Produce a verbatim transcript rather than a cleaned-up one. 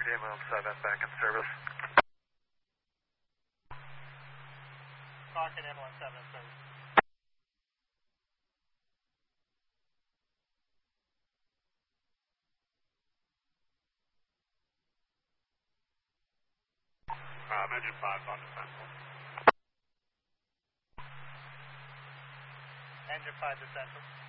Ambulance seven back in service. Talking Ambulance seven in service. Um, engine five on the central. Engine five to central.